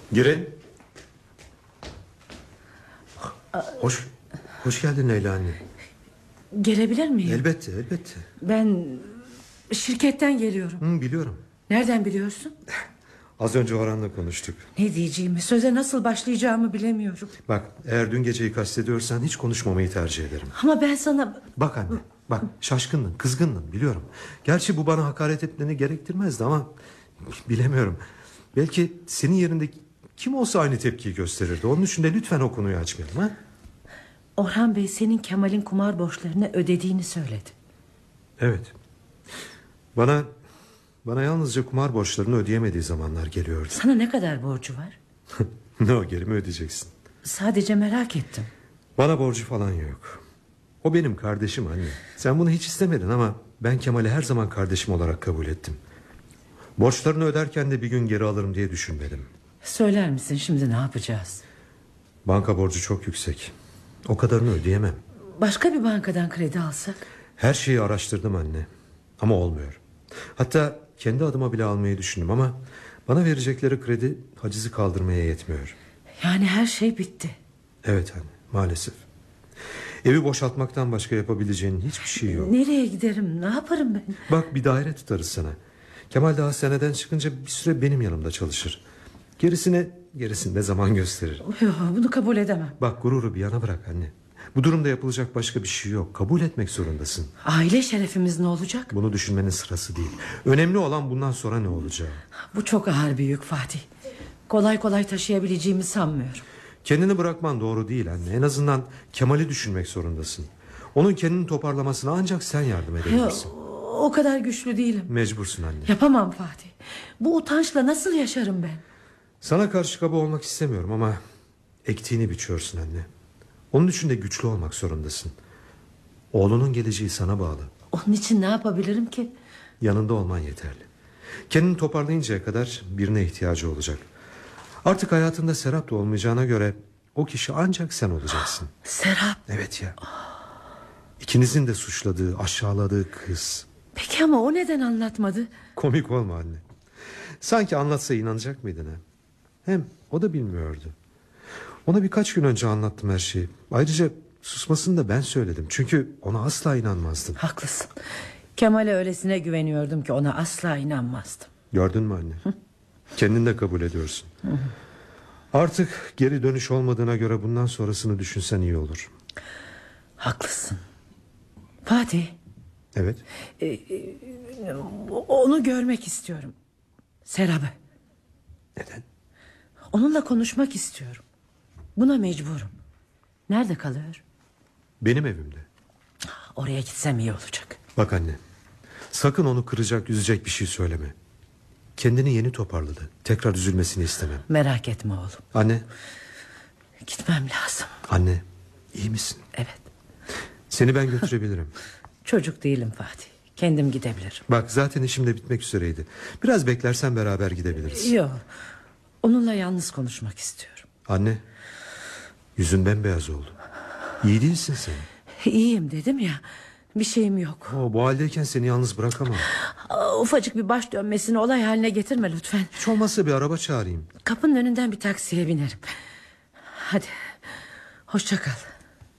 Girin. Hoş geldin Leyla anne. Gelebilir miyim? Elbette. Ben şirketten geliyorum. Biliyorum. Nereden biliyorsun? Az önce Orhan'la konuştuk. Ne diyeceğimi, söze nasıl başlayacağımı bilemiyorum. Bak, eğer dün geceyi kastediyorsan hiç konuşmamayı tercih ederim. Ama ben sana... Bak anne, bak, şaşkındın, kızgındın biliyorum. Gerçi bu bana hakaret etmeni gerektirmezdi ama bilemiyorum. Belki senin yerinde kim olsa aynı tepkiyi gösterirdi. Onun için de lütfen o konuyu açmayalım, ha? Orhan Bey senin Kemal'in kumar borçlarını ödediğini söyledi. Evet. Bana yalnızca kumar borçlarını ödeyemediği zamanlar geliyordu. Sana ne kadar borcu var? Ne o, geri mi ödeyeceksin? Sadece merak ettim. Bana borcu falan yok. O benim kardeşim anne. Sen bunu hiç istemedin ama ben Kemal'i her zaman kardeşim olarak kabul ettim. Borçlarını öderken de bir gün geri alırım diye düşünmedim. Söyler misin şimdi ne yapacağız? Banka borcu çok yüksek. O kadarını ödeyemem. Başka bir bankadan kredi alsak? Her şeyi araştırdım anne. Ama olmuyor. Hatta kendi adıma bile almayı düşündüm ama bana verecekleri kredi hacizi kaldırmaya yetmiyor. Yani her şey bitti. Evet anne, maalesef. Evi boşaltmaktan başka yapabileceğin hiçbir şey yok. Nereye giderim, ne yaparım ben? Bak, bir daire tutarız sana. Kemal daha hastaneden çıkınca bir süre benim yanımda çalışır. Gerisini de zaman gösterir. Yok, bunu kabul edemem. Bak, gururu bir yana bırak anne. Bu durumda yapılacak başka bir şey yok. Kabul etmek zorundasın. Aile şerefimiz ne olacak? Bunu düşünmenin sırası değil. Önemli olan bundan sonra ne olacağı. Bu çok ağır bir yük Fatih. Kolay kolay taşıyabileceğimi sanmıyorum. Kendini bırakman doğru değil anne. En azından Kemal'i düşünmek zorundasın. Onun kendini toparlamasına ancak sen yardım edebilirsin. O kadar güçlü değilim. Mecbursun anne. Yapamam Fatih. Bu utançla nasıl yaşarım ben? Sana karşı kaba olmak istemiyorum ama ektiğini biçiyorsun anne. Onun için de güçlü olmak zorundasın. Oğlunun geleceği sana bağlı. Onun için ne yapabilirim ki? Yanında olman yeterli. Kendini toparlayıncaya kadar birine ihtiyacı olacak. Artık hayatında Serap da olmayacağına göre o kişi ancak sen olacaksın. Serap? Evet ya. İkinizin de suçladığı, aşağıladığı kız. Peki ama o neden anlatmadı? Komik olma anne. Sanki anlatsa inanacak mıydın ha? Hem o da bilmiyordu. Ona birkaç gün önce anlattım her şeyi. Ayrıca susmasını da ben söyledim. Çünkü ona asla inanmazdım. Haklısın. Kemal'e öylesine güveniyordum ki ona asla inanmazdım. Gördün mü anne? Hı? Kendin de kabul ediyorsun. Artık geri dönüş olmadığına göre bundan sonrasını düşünsen iyi olur. Haklısın. Fatih. Evet. Onu görmek istiyorum. Serap'ı. Neden? Onunla konuşmak istiyorum. Buna mecburum. Nerede kalıyor? Benim evimde. Oraya gitsem iyi olacak. Bak anne, sakın onu kıracak, üzecek bir şey söyleme. Kendini yeni toparladı. Tekrar üzülmesini istemem. Merak etme oğlum. Anne. Gitmem lazım. Anne, iyi misin? Evet. Seni ben götürebilirim. Çocuk değilim Fatih. Kendim gidebilirim. Bak, zaten işim de bitmek üzereydi. Biraz beklersen beraber gidebiliriz. Yok. Onunla yalnız konuşmak istiyorum. Anne, yüzün bembeyaz oldu. İyi değilsin sen. İyiyim dedim ya. Bir şeyim yok. Bu haldeyken seni yalnız bırakamam. Ufacık bir baş dönmesini olay haline getirme lütfen. Hiç olmazsa bir araba çağırayım. Kapının önünden bir taksiye binerim. Hadi. Hoşça kal.